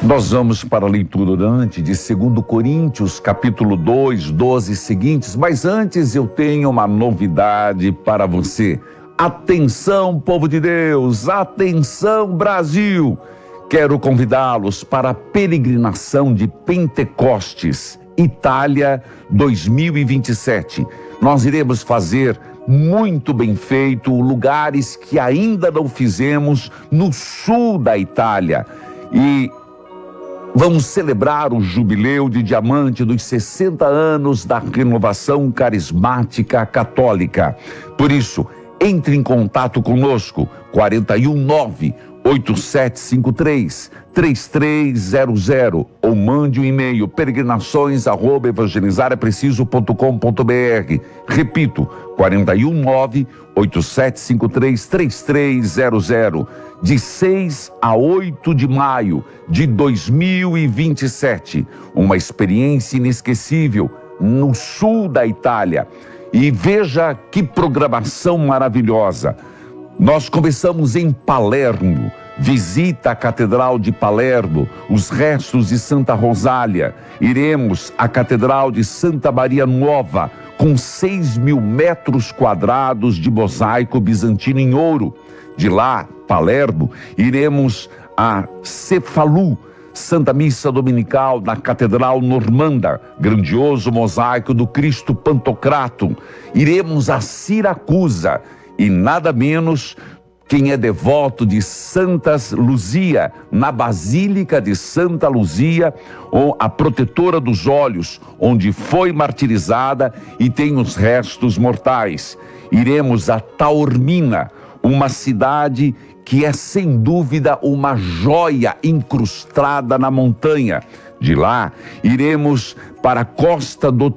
Nós vamos para a leitura orante de 2 Coríntios, capítulo 2, 12 seguintes, mas antes eu tenho uma novidade para você. Atenção, povo de Deus, atenção, Brasil! Quero convidá-los para a peregrinação de Pentecostes, Itália 2027. Nós iremos fazer muito bem feito lugares que ainda não fizemos no sul da Itália. E vamos celebrar o jubileu de diamante dos 60 anos da renovação carismática católica. Por isso, entre em contato conosco, 419-8753-3300 ou mande um e-mail, peregrinações@evangelizarapreciso.com.br. Repito, 419-8753-3300, de 6 a 8 de maio de 2027. Uma experiência inesquecível no sul da Itália. E veja que programação maravilhosa. Nós começamos em Palermo, visita à Catedral de Palermo, os restos de Santa Rosália. Iremos à Catedral de Santa Maria Nuova, com 6.000 metros quadrados de mosaico bizantino em ouro. De lá, Palermo, iremos a Cefalu, Santa Missa Dominical na Catedral Normanda, grandioso mosaico do Cristo Pantocratum. Iremos a Siracusa e nada menos quem é devoto de Santa Luzia, na Basílica de Santa Luzia, ou a protetora dos olhos, onde foi martirizada e tem os restos mortais. Iremos a Taormina, uma cidade que é sem dúvida uma joia incrustada na montanha. De lá, iremos para a costa do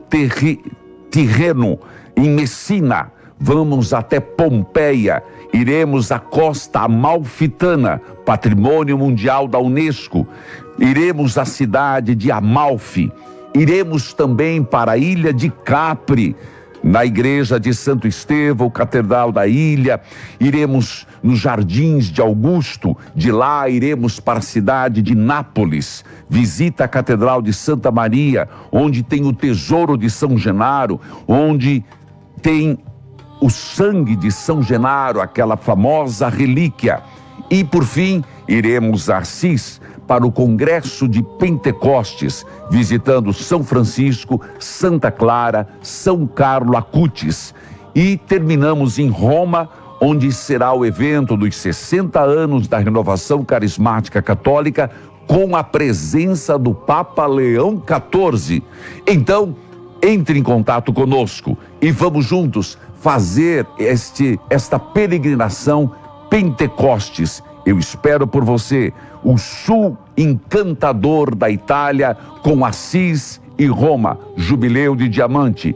Tirreno, em Messina. Vamos até Pompeia, iremos à Costa Amalfitana, Patrimônio Mundial da Unesco. Iremos à cidade de Amalfi. Iremos também para a ilha de Capri, na igreja de Santo Estevão, Catedral da Ilha. Iremos nos Jardins de Augusto. De lá iremos para a cidade de Nápoles. Visita a Catedral de Santa Maria, onde tem o tesouro de São Genaro, onde tem o sangue de São Genaro, aquela famosa relíquia. E por fim, iremos a Assis para o Congresso de Pentecostes, visitando São Francisco, Santa Clara, São Carlo Acutis. E terminamos em Roma, onde será o evento dos 60 anos da renovação carismática católica, com a presença do Papa Leão XIV. Então, entre em contato conosco e vamos juntos fazer esta peregrinação Pentecostes. Eu espero por você, o sul encantador da Itália, com Assis e Roma, jubileu de diamante.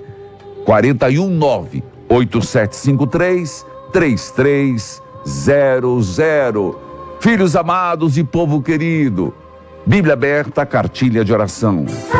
419-8753-3300. Filhos amados e povo querido, Bíblia aberta, cartilha de oração.